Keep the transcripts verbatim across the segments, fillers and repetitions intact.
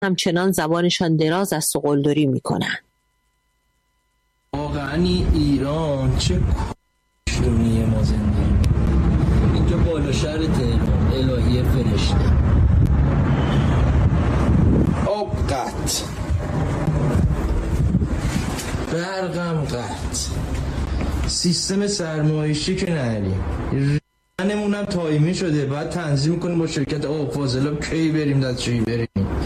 همچنان زبانشان دراز از سغلدری میکنند. واقعا ایران چه کشتونیه ما زندگی اینجا بالا شهر تهران، الهیه فرشته، آب قطع، برقم قطع، سیستم سرمایشی که نریم، رنمونم تایمی شده، باید تنظیم کنیم با شرکت آب فاضلاب کی بریم دستشویی بریم.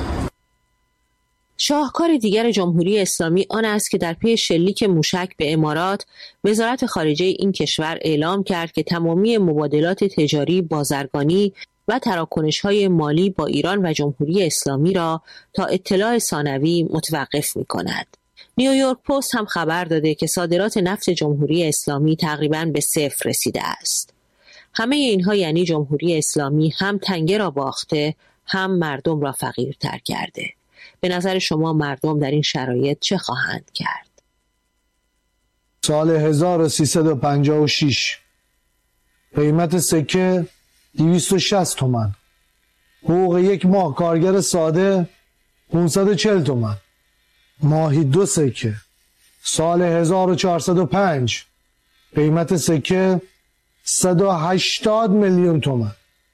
شاهکار دیگر جمهوری اسلامی آن است که در پی شلیک موشک به امارات، وزارت خارجه این کشور اعلام کرد که تمامی مبادلات تجاری، بازرگانی و تراکنش‌های مالی با ایران و جمهوری اسلامی را تا اطلاع ثانوی متوقف می‌کند. نیویورک پست هم خبر داده که صادرات نفت جمهوری اسلامی تقریباً به صفر رسیده است. همه اینها یعنی جمهوری اسلامی هم تنگه را باخته، هم مردم را فقیرتر کرده. به نظر شما مردم در این شرایط چه خواهند کرد؟ سال هزار و سیصد و پنجاه و شش قیمت سکه دویست و شصت تومان، حقوق یک ماه کارگر ساده پانصد و چهل تومان، ماهی دو سکه. سال هزار و چهارصد و پنج قیمت سکه صد و هشتاد میلیون تومان،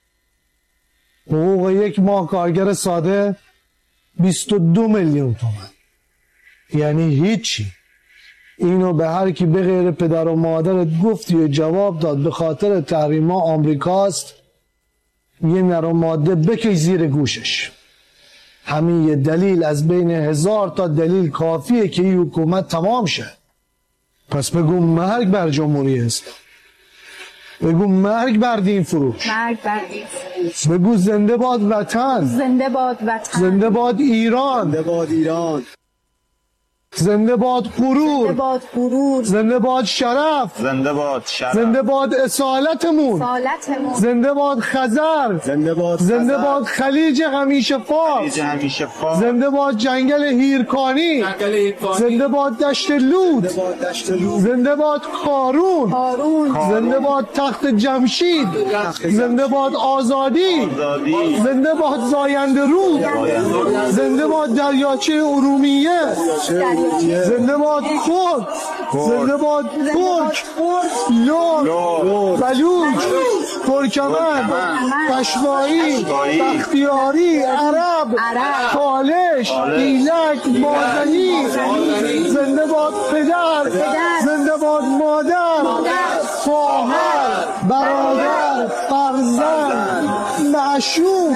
حقوق یک ماه کارگر ساده بیست و دو میلیون تومان. یعنی هیچی. اینو به هر کی به غیر پدر و مادرت گفتی و جواب داد به خاطر تحریم ها آمریکاست، یه نر و ماده بکش زیر گوشش. همین یه دلیل از بین هزار تا دلیل کافیه که این حکومت تمام شه. پس بگو مرگ بر جمهوری اسلامی، بگو مرگ بر دین فروش، مرگ بر دین فروش، بگو زنده باد وطن، زنده باد وطن، زنده باد ایران، زنده باد ایران، زنده باد غرور، زنده باد غرور، زنده باد شرف، زنده باد شرف، زنده باد اصالتمون، اصالتمون، زنده باد خزر، زنده باد زنده باد خلیج همیشه فارس، خلیج همیشه فارس، زنده باد جنگل هیرکانی، زنده باد دشت لوط، زنده باد دشت لوط، زنده باد قارون، قارون، زنده باد تخت جمشید، زنده باد آزادی، زنده باد زاینده رود، زنده باد دریاچه ارومیه، زنده باد کرد، زنده باد ترک، لور، بلوچ، ترکمن، پشوایی، بختیاری، عرب، خالش، ایلک، مازنی، زنده باد پدر، زنده باد مادر، خواهر، برادر، فرزند، معشوق،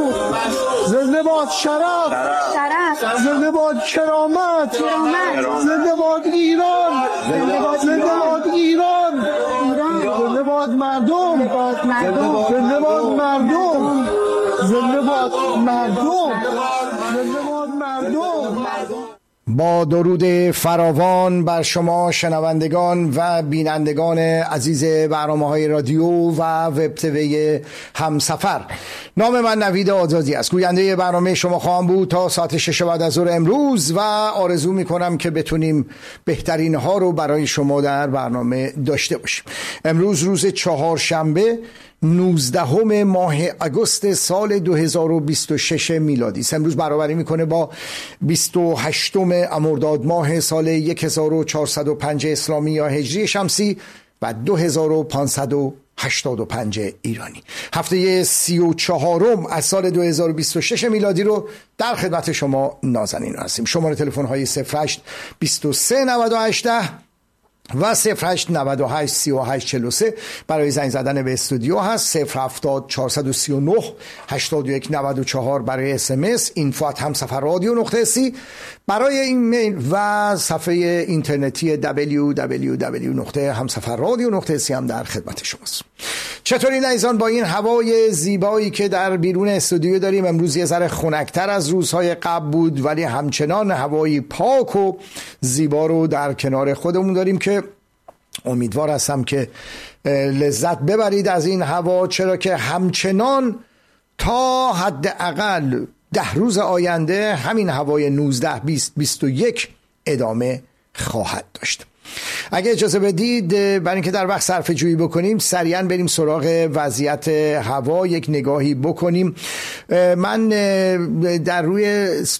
زنده باد شرف، زنده باد کرامت، زنده باد ایران، زنده باد ایران، زنده باد مردم، زنده باد مردم، زنده باد مردم، زنده باد مردم. با درود فراوان بر شما شنوندگان و بینندگان عزیز برنامه‌های رادیو و وب تیوی همسفر، نام من نوید آزادی است. گوینده برنامه شما خواهم بود تا ساعت شش بعد از ظهر امروز و آرزو میکنم که بتونیم بهترین ها رو برای شما در برنامه داشته باشیم. امروز روز چهارشنبه نوزدهم ماه آگوست سال دو هزار و بیست و شش میلادی است. امروز برابری میکنه با بیست و هشتم مرداد ماه سال هزار و چهارصد و پنج اسلامی یا هجری شمسی و دو هزار و پانصد و هشتاد و پنج ایرانی. هفته سی و چهارم از سال دو هزار و بیست و شش میلادی رو در خدمت شما نازنین هستیم. شماره تلفن های صفر هشت بیست و سه نود و هشت و صفر هشت نود و هشت سی و هشت چهل و سه برای زنگ زدن به استودیو هست. صفر هفتاد چهارصد و سی و نه هشتاد و یک نود و چهار برای اس ام اس، اینفو ات همسفر رادیو نقطه سی برای ایمیل و صفحه اینترنتی دبلیو دبلیو دبلیو نقطه همسفر رادیو نقطه سی هم در خدمت شماست. چطوری عزیزان؟ با این هوای زیبایی که در بیرون استودیو داریم، امروز یه ذره خنک‌تر از روزهای قبل بود ولی همچنان هوایی پاک و زیبا رو در کنار خودمون داریم که امیدوار هستم که لذت ببرید از این هوا، چرا که همچنان تا حداقل ده روز آینده همین هوای نوزده، بیست، بیست و یک ادامه خواهد داشت. اگه اجازه بدید برای اینکه در وقت صرفه جویی بکنیم سریعا بریم سراغ وضعیت هوا یک نگاهی بکنیم. من در روی